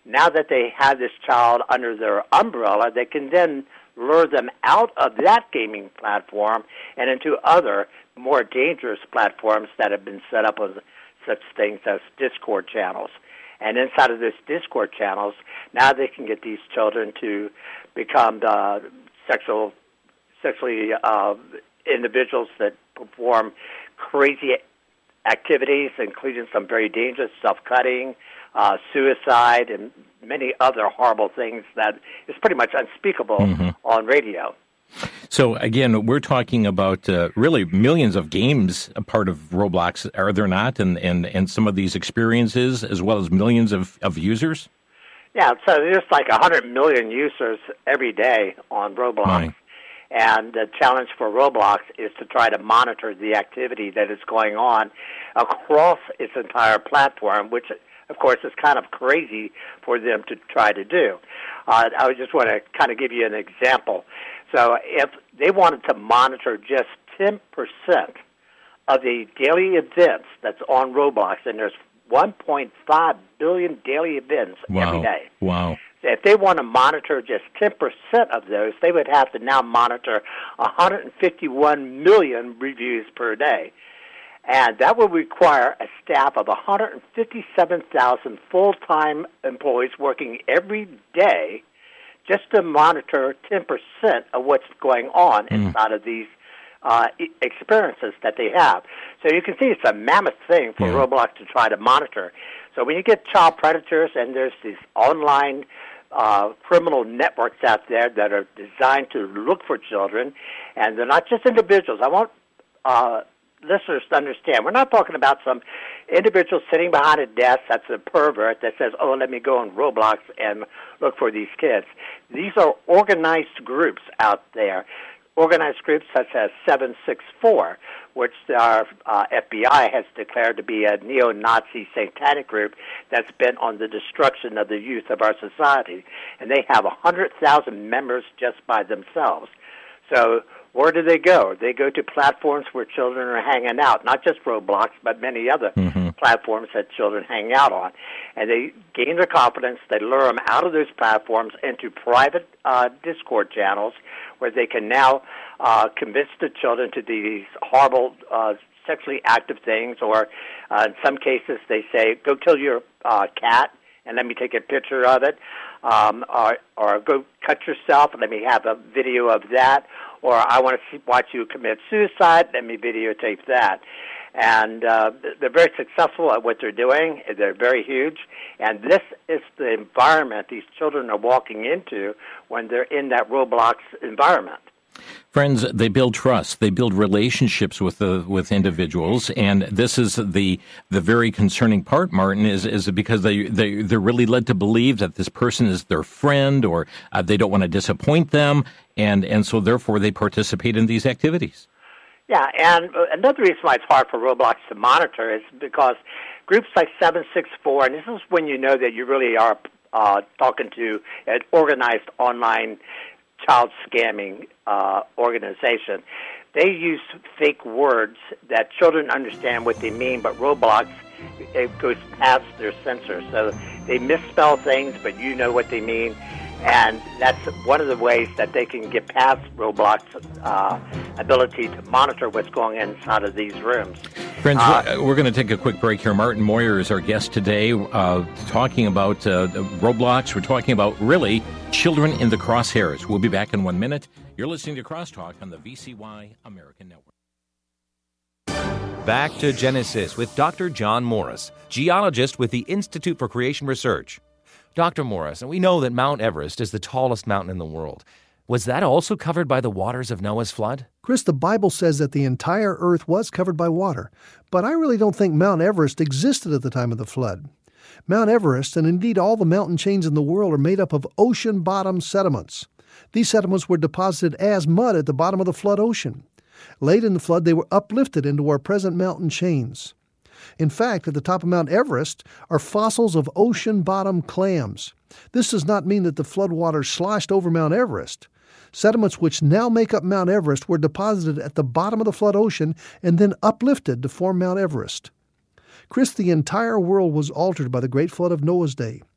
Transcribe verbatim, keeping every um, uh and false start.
Now that they have this child under their umbrella, they can then lure them out of that gaming platform and into other more dangerous platforms that have been set up with such things as Discord channels. And inside of those Discord channels, now they can get these children to become the sexual, sexually uh, individuals that perform crazy activities, including some very dangerous self-cutting, uh, suicide, and many other horrible things that is pretty much unspeakable mm-hmm. on radio. So, again, we're talking about uh, really millions of games a part of Roblox, are there not? And, and, and some of these experiences, as well as millions of, of users? Yeah, so there's like one hundred million users every day on Roblox. My. And the challenge for Roblox is to try to monitor the activity that is going on across its entire platform, which, of course, is kind of crazy for them to try to do. Uh, I just want to kind of give you an example. So if they wanted to monitor just ten percent of the daily events that's on Roblox, and there's one point five billion daily events wow. every day. Wow. If they want to monitor just ten percent of those, they would have to now monitor one hundred fifty-one million reviews per day. And that would require a staff of one hundred fifty-seven thousand full-time employees working every day just to monitor ten percent of what's going on mm. inside of these uh, experiences that they have. So you can see it's a mammoth thing for yeah. Roblox to try to monitor. So when you get child predators and there's these online uh, criminal networks out there that are designed to look for children, and they're not just individuals. I want uh, listeners to understand, we're not talking about some individual sitting behind a desk that's a pervert that says, oh, let me go on Roblox and look for these kids. These are organized groups out there, organized groups such as seven six four, which our uh, F B I has declared to be a neo-Nazi satanic group that's bent on the destruction of the youth of our society. And they have one hundred thousand members just by themselves. So where do they go? They go to platforms where children are hanging out, not just Roblox, but many other mm-hmm. platforms that children hang out on. And they gain their confidence. They lure them out of those platforms into private uh, Discord channels where they can now uh, convince the children to do these horrible uh, sexually active things, or uh, in some cases they say, go kill your uh, cat and let me take a picture of it, um, or, or go cut yourself and let me have a video of that, or I want to see, watch you commit suicide, let me videotape that. And uh, they're very successful at what they're doing. They're very huge. And this is the environment these children are walking into when they're in that Roblox environment. Friends, they build trust. They build relationships with the with individuals, and this is the the very concerning part, Martin, is is because they they they're really led to believe that this person is their friend, or uh, they don't want to disappoint them, and and so therefore they participate in these activities. Yeah, and another reason why it's hard for Roblox to monitor is because groups like seven six four, and this is when you know that you really are uh, talking to an organized online child scamming uh, organization. They use fake words that children understand what they mean, but Roblox, it goes past their censor. So they misspell things, but you know what they mean. And that's one of the ways that they can get past Roblox's uh, ability to monitor what's going on inside of these rooms. Friends, uh, we're going to take a quick break here. Martin Moyer is our guest today, uh, talking about uh, Roblox. We're talking about, really, children in the crosshairs. We'll be back in one minute. You're listening to Crosstalk on the V C Y American Network. Back to Genesis with Doctor John Morris, geologist with the Institute for Creation Research. Doctor Morris, we know that Mount Everest is the tallest mountain in the world. Was that also covered by the waters of Noah's flood? Chris, the Bible says that the entire earth was covered by water, but I really don't think Mount Everest existed at the time of the flood. Mount Everest, and indeed all the mountain chains in the world, are made up of ocean-bottom sediments. These sediments were deposited as mud at the bottom of the flood ocean. Late in the flood, they were uplifted into our present mountain chains. In fact, at the top of Mount Everest are fossils of ocean-bottom clams. This does not mean that the floodwaters sloshed over Mount Everest. Sediments which now make up Mount Everest were deposited at the bottom of the flood ocean and then uplifted to form Mount Everest. Chris, the entire world was altered by the great flood of Noah's day.